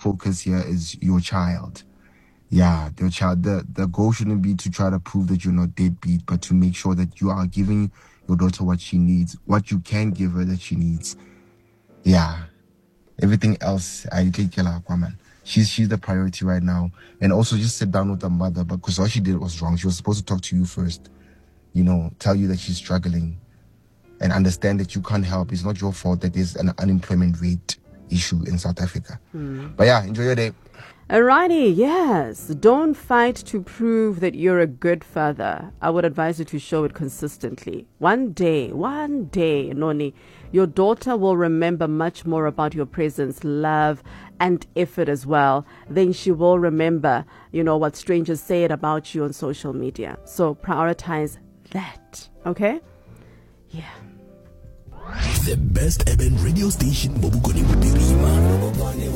focus here is your child. Yeah, your child. The goal shouldn't be to try to prove that you're not deadbeat, but to make sure that you are giving your daughter what she needs, what you can give her that she needs. Yeah. Everything else, I take care of Aquaman. She's the priority right now. And also just sit down with her mother, because what she did was wrong. She was supposed to talk to you first. Tell you that she's struggling. And understand that you can't help. It's not your fault that there's an unemployment rate issue in South Africa. But yeah, enjoy your day. Alrighty, yes. Don't fight to prove that you're a good father. I would advise you to show it consistently. One day, Noni, your daughter will remember much more about your presence, love, and effort as well. Then she will remember, what strangers said about you on social media. So prioritize that, okay? Yeah. The best urban radio station, Bobukoni Butirima.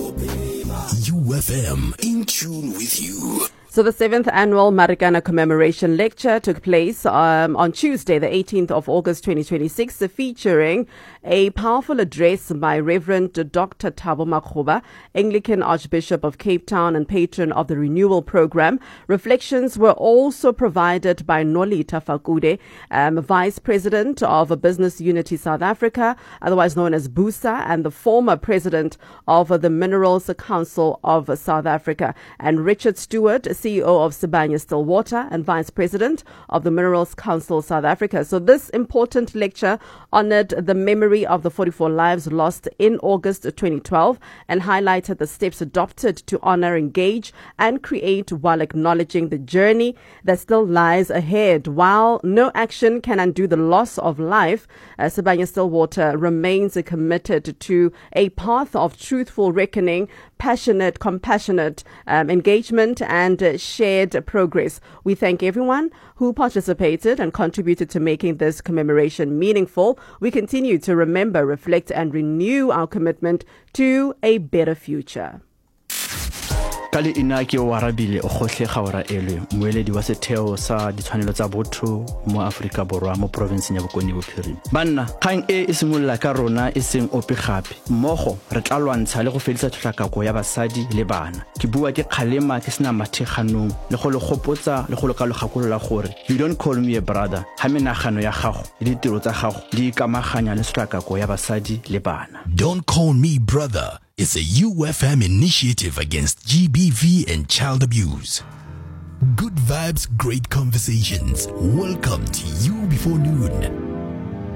UFM, in tune with you. So the 7th annual Marikana commemoration lecture took place on Tuesday, the 18th of August 2026, featuring a powerful address by Reverend Dr. Thabo Makgoba, Anglican Archbishop of Cape Town and patron of the Renewal Program. Reflections were also provided by Nolita Fakude, Vice President of Business Unity South Africa, otherwise known as BUSA, and the former President of the Minerals Council of South Africa, and Richard Stewart, CEO of Sibanye-Stillwater and Vice President of the Minerals Council South Africa. So this important lecture honored the memory of the 44 lives lost in August 2012 and highlighted the steps adopted to honor, engage, and create while acknowledging the journey that still lies ahead. While no action can undo the loss of life, Sibanye-Stillwater remains committed to a path of truthful reckoning, passionate, compassionate engagement, and shared progress. We thank everyone who participated and contributed to making this commemoration meaningful. We continue to remember, reflect, and renew our commitment to a better future. Kali inaki o arabile o khohle khaora elwe moeledi wa setheo sa ditshwanelo tsa botho mo Afrika Borwa mo province ya Bokone Bophirima. Banna kgang e simolla ka rona e seng ope gape mmogo re tla lwantsha le go fedisa tlhakako ya basadi le bana. Ke bua ke khalema ke sena matheganong le go le gopotsa le go le kalogakolola gore you don't call me a brother ha menagano ya gago le ditiro tsa gago di ikamaganya le tlhakako ya basadi le bana. Don't call me brother. It's a UFM initiative against GBV and child abuse. Good vibes, great conversations. Welcome to You Before Noon.